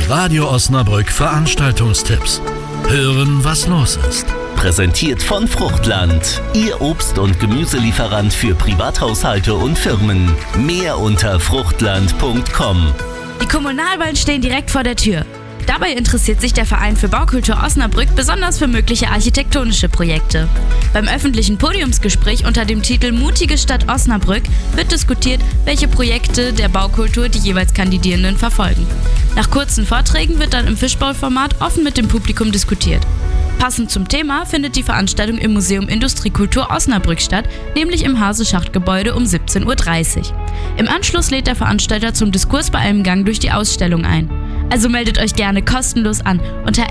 Radio Osnabrück Veranstaltungstipps. Hören, was los ist. Präsentiert von Fruchtland, Ihr Obst- und Gemüselieferant für Privathaushalte und Firmen. Mehr unter fruchtland.com. Die Kommunalwahlen stehen direkt vor der Tür. Dabei interessiert sich der Verein für Baukultur Osnabrück besonders für mögliche architektonische Projekte. Beim öffentlichen Podiumsgespräch unter dem Titel Mutige Stadt Osnabrück wird diskutiert, welche Projekte der Baukultur die jeweils Kandidierenden verfolgen. Nach kurzen Vorträgen wird dann im Fischbowl-Format offen mit dem Publikum diskutiert. Passend zum Thema findet die Veranstaltung im Museum Industriekultur Osnabrück statt, nämlich im Hase-Schacht-Gebäude um 17:30 Uhr. Im Anschluss lädt der Veranstalter zum Diskurs bei einem Gang durch die Ausstellung ein. Also meldet euch gerne kostenlos an unter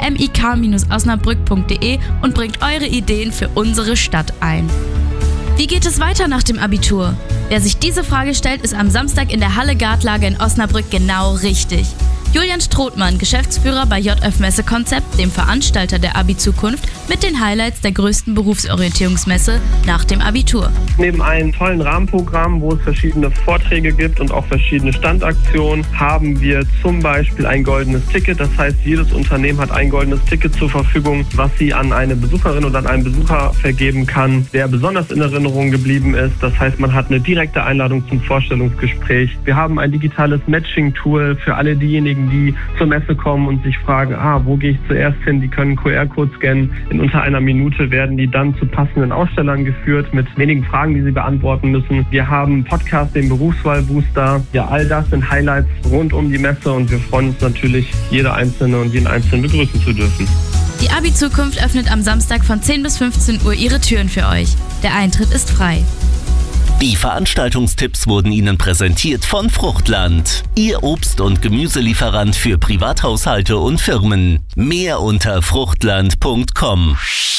mik-osnabrück.de und bringt eure Ideen für unsere Stadt ein. Wie geht es weiter nach dem Abitur? Wer sich diese Frage stellt, ist am Samstag in der Halle Gartlage in Osnabrück genau richtig. Julian Strothmann, Geschäftsführer bei JF Messekonzept, dem Veranstalter der Abi-Zukunft, mit den Highlights der größten Berufsorientierungsmesse nach dem Abitur. Neben einem tollen Rahmenprogramm, wo es verschiedene Vorträge gibt und auch verschiedene Standaktionen, haben wir zum Beispiel ein goldenes Ticket. Das heißt, jedes Unternehmen hat ein goldenes Ticket zur Verfügung, was sie an eine Besucherin oder an einen Besucher vergeben kann, der besonders in Erinnerung geblieben ist. Das heißt, man hat eine direkte Einladung zum Vorstellungsgespräch. Wir haben ein digitales Matching-Tool für alle diejenigen, die zur Messe kommen und sich fragen, wo gehe ich zuerst hin? Die können QR-Code scannen. In unter einer Minute werden die dann zu passenden Ausstellern geführt mit wenigen Fragen, die sie beantworten müssen. Wir haben einen Podcast, den Berufswahlbooster. Ja, all das sind Highlights rund um die Messe und wir freuen uns natürlich, jede Einzelne und jeden Einzelnen begrüßen zu dürfen. Die Abi-Zukunft öffnet am Samstag von 10 bis 15 Uhr ihre Türen für euch. Der Eintritt ist frei. Die Veranstaltungstipps wurden Ihnen präsentiert von Fruchtland, Ihr Obst- und Gemüselieferant für Privathaushalte und Firmen. Mehr unter fruchtland.com.